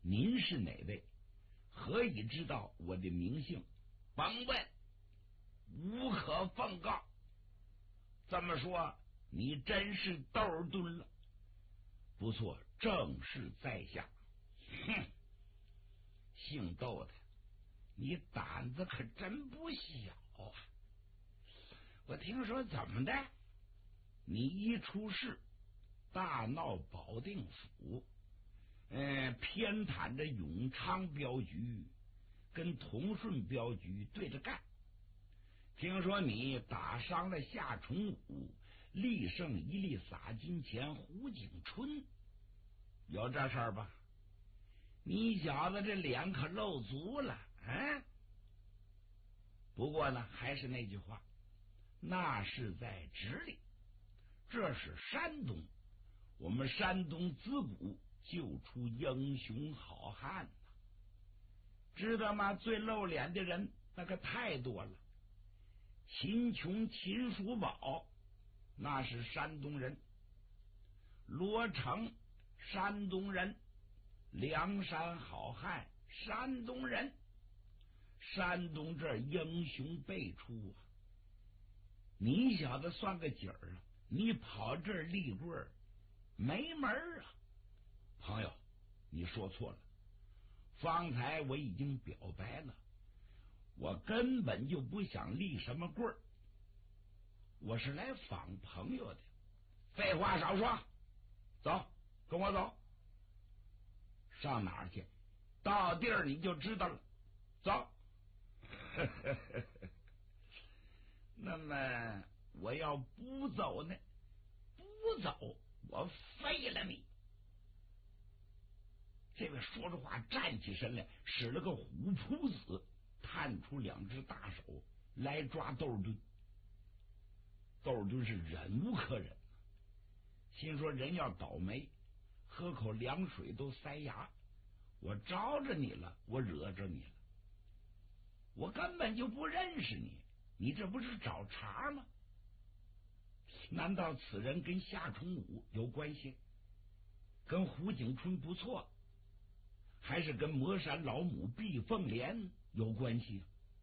您是哪位？何以知道我的名姓？甭问，无可奉告。这么说，你真是窦敦了。不错，正是在下。哼，姓窦的，你胆子可真不小啊！我听说怎么的？你一出事，大闹保定府，偏袒着永昌镖局，跟同顺镖局对着干。听说你打伤了夏崇武，力胜一力洒金钱胡景春，有这事儿吧？你小子这脸可露足了啊！不过呢，还是那句话，那是在直隶，这是山东，我们山东自古就出英雄好汉呐，知道吗？最露脸的人那可太多了。秦琼、秦叔宝那是山东人，罗成山东人，梁山好汉山东人，山东这英雄辈出啊！你小子算个景儿啊！你跑这儿立棍儿没门儿啊！朋友，你说错了，方才我已经表白了，我根本就不想立什么棍儿，我是来访朋友的。废话少说，走，跟我走。上哪儿去？到地儿你就知道了。走。那么我要不走呢？不走，我废了你！这位说着话站起身来，使了个虎扑子，探出两只大手来抓窦敦。窦敦是忍无可忍，心说人要倒霉，喝口凉水都塞牙。我招着你了，我惹着你了，我根本就不认识你，你这不是找茬吗？难道此人跟夏崇武有关系？跟胡景春不错，还是跟魔山老母毕凤莲有关系？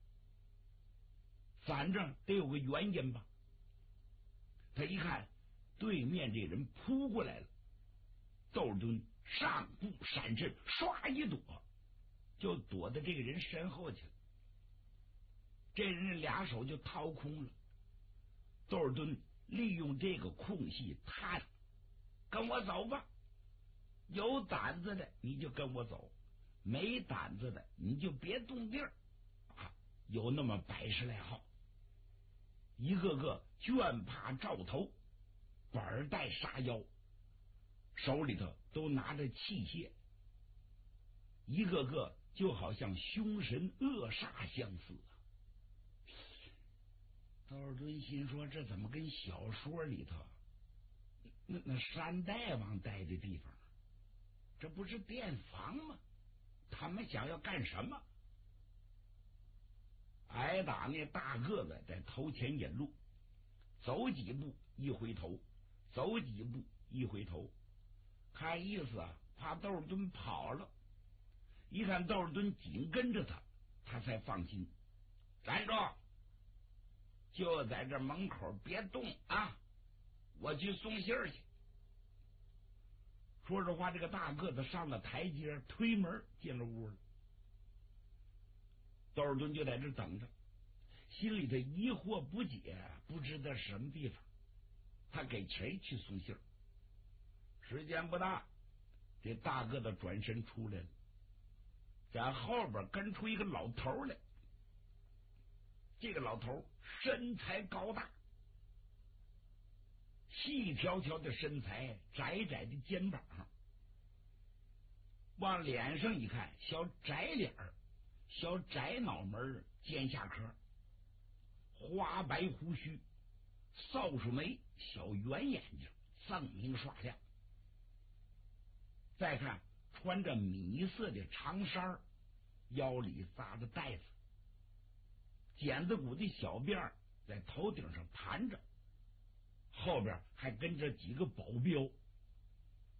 反正得有个原因吧。他一看对面这人扑过来了，窦敦上步闪身，唰一躲，就躲到这个人身后去了。这人俩手就掏空了，窦敦利用这个空隙探，跟我走吧，有胆子的你就跟我走，没胆子的你就别动地儿啊！有那么100来号，一个个卷帕罩头，板带杀腰，手里头都拿着器械，一个个就好像凶神恶煞相似啊！窦敦心说，这怎么跟小说里头那山大王待的地方，这不是店房吗？他们想要干什么？挨打那大个子在头前引路，走几步一回头，走几步一回头，看意思啊，怕窦敦跑了。一看窦敦紧跟着他，他才放心。站住！就在这门口别动啊！我去送信儿去。说着话，这个大个子上了台阶，推门进了屋了。窦敦就在这等着，心里的疑惑不解，不知道什么地方。他给谁去送信儿？时间不大，这大个子转身出来了，在后边跟出一个老头来。这个老头身材高大，细条条的身材，窄窄的肩膀，往脸上一看，小窄脸儿，小窄脑门，尖下颏，花白胡须，扫帚眉，小圆眼睛，锃明刷亮。再看穿着米色的长衫，腰里扎着带子，剪子骨的小辫儿在头顶上盘着，后边还跟着几个保镖，